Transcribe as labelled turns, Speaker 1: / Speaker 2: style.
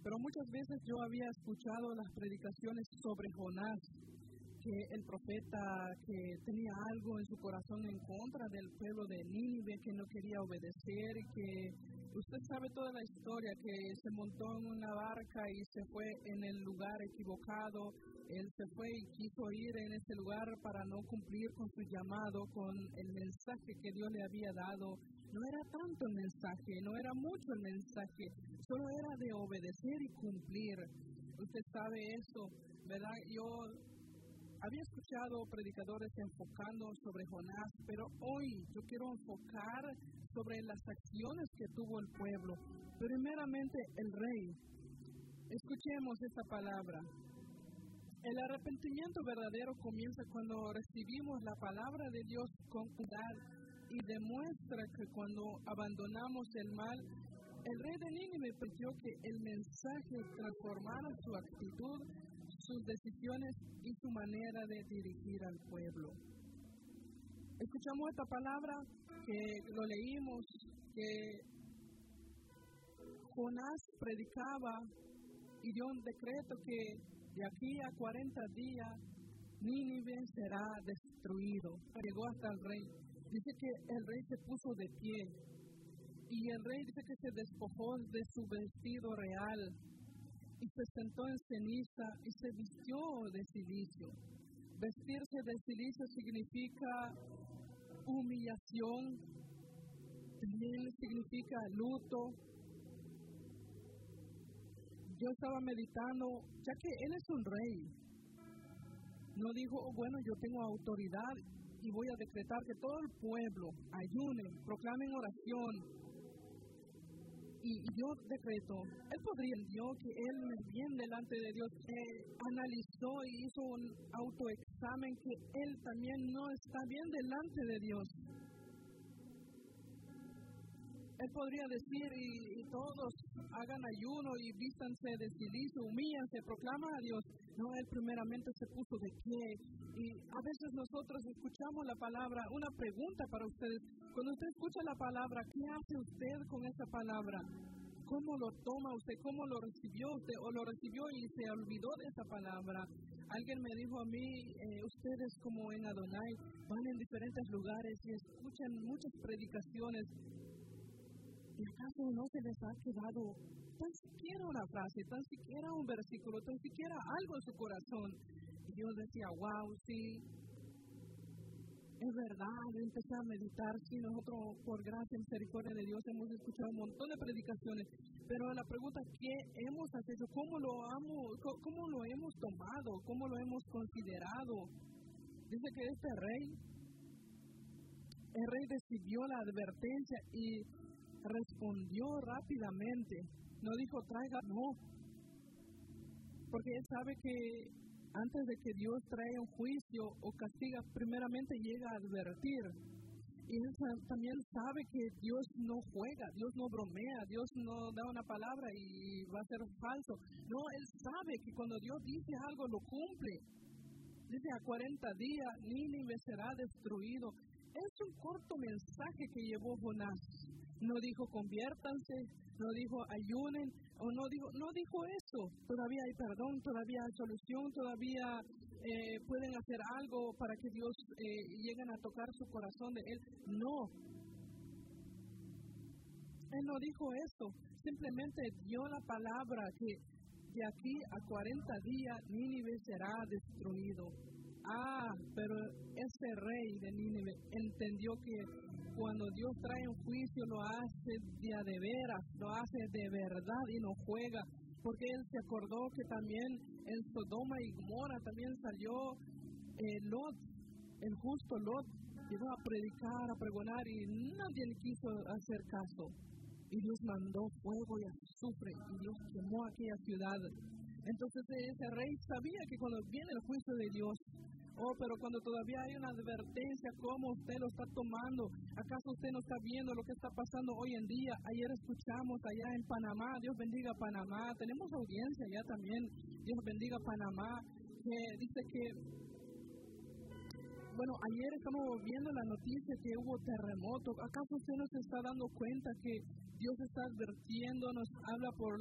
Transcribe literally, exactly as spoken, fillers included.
Speaker 1: Pero muchas veces yo había escuchado las predicaciones sobre Jonás, que el profeta que tenía algo en su corazón en contra del pueblo de Nínive, que no quería obedecer y que usted sabe toda la historia, que se montó en una barca y se fue en el lugar equivocado. Él se fue y quiso ir en ese lugar para no cumplir con su llamado, con el mensaje que Dios le había dado. No era tanto el mensaje, no era mucho el mensaje, solo era de obedecer y cumplir. Usted sabe eso, ¿verdad? Yo había escuchado predicadores enfocando sobre Jonás, pero hoy yo quiero enfocar sobre las acciones que tuvo el pueblo. Primeramente, el rey. Escuchemos esta palabra. El arrepentimiento verdadero comienza cuando recibimos la palabra de Dios con humildad y demuestra que cuando abandonamos el mal, el rey de Nínive permitió que el mensaje transformara su actitud, sus decisiones y su manera de dirigir al pueblo. Escuchamos esta palabra, que lo leímos, que Jonás predicaba y dio un decreto que de aquí a cuarenta días Nínive será destruido. Llegó hasta el rey. Dice que el rey se puso de pie y el rey dice que se despojó de su vestido real y se sentó en ceniza y se vistió de silicio. Vestirse de silicio significa humillación, también significa luto. Yo estaba meditando, ya que él es un rey, no dijo, oh, bueno, yo tengo autoridad y voy a decretar que todo el pueblo ayune, proclamen oración. Y yo decreto, él podría, Dios, que él bien delante de Dios, eh, analizó y hizo un autoexamen que él también no está bien delante de Dios. Él podría decir, y, y todos hagan ayuno y vístanse de silicio, humíllense, proclaman a Dios. No, él primeramente se puso de pie. Y a veces nosotros escuchamos la palabra, una pregunta para ustedes. Cuando usted escucha la palabra, ¿qué hace usted con esa palabra? ¿Cómo lo toma usted? ¿Cómo lo recibió usted? ¿O lo recibió y se olvidó de esa palabra? Alguien me dijo a mí, eh, ustedes como en Adonai van en diferentes lugares y escuchan muchas predicaciones. ¿Y acaso no se les ha quedado tan siquiera una frase, tan siquiera un versículo, tan siquiera algo en su corazón? Y yo decía, wow, sí, es verdad. Empecé a meditar, sí, nosotros por gracia y misericordia de Dios hemos escuchado un montón de predicaciones, pero la pregunta, ¿qué hemos hecho? ¿Cómo lo, amo, cómo lo hemos tomado? ¿Cómo lo hemos considerado? Dice que este rey, el rey recibió la advertencia y respondió rápidamente. No dijo traiga, no, porque él sabe que antes de que Dios traiga un juicio o castiga, primeramente llega a advertir. Y él también sabe que Dios no juega, Dios no bromea, Dios no da una palabra y va a ser falso. No, él sabe que cuando Dios dice algo lo cumple. Dice a cuarenta días Nínive será destruido. Es un corto mensaje que llevó Jonás. No dijo conviértanse, no dijo ayunen, o no dijo, no dijo eso. Todavía hay perdón, todavía hay solución, todavía eh, pueden hacer algo para que Dios eh, llegue a tocar su corazón de él. No. Él no dijo eso, simplemente dio la palabra que de aquí a cuarenta días Nínive será destruido. Ah, pero ese rey de Nínive entendió que cuando Dios trae un juicio lo hace de a de veras, lo hace de verdad y no juega, porque él se acordó que también en Sodoma y Gomorra también salió eh, Lot, el justo Lot, llegó a predicar, a pregonar y nadie le quiso hacer caso. Y Dios mandó fuego y azufre y Dios quemó aquella ciudad. Entonces ese rey sabía que cuando viene el juicio de Dios, oh, pero cuando todavía hay una advertencia, ¿cómo usted lo está tomando? ¿Acaso usted no está viendo lo que está pasando hoy en día? Ayer escuchamos allá en Panamá, Dios bendiga Panamá, tenemos audiencia allá también, Dios bendiga Panamá, que dice que, bueno, ayer estamos viendo la noticia que hubo terremoto. ¿Acaso usted no se está dando cuenta que Dios está advirtiendo, nos habla por